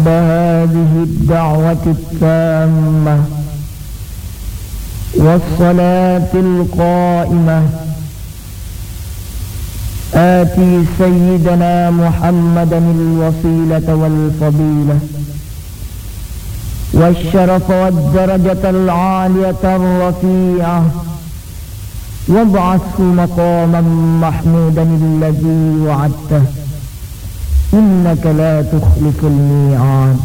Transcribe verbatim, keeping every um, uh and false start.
رب هذه الدعوة التامة والصلاة القائمة آتي سيدنا محمدا الوسيلة والفضيلة والشرف والدرجة العالية الرفيعة وابعثه مقاما محمودا الذي وعدته إنك لا تخلف الميعاد.